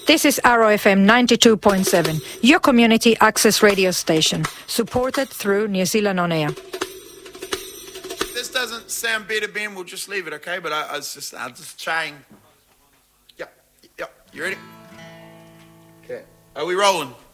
This is Arrow FM 92.7, your community access radio station, supported through New Zealand On Air. If this doesn't sound better, Ben, we'll just leave it, okay? But I was just trying. Yep. You ready? Okay. Are we rolling?